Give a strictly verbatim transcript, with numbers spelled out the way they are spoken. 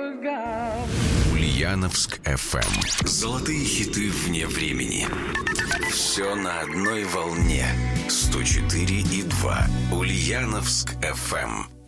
Ульяновск эф эм. Золотые хиты вне времени. Все на одной волне. сто четыре и два. Ульяновск эф эм.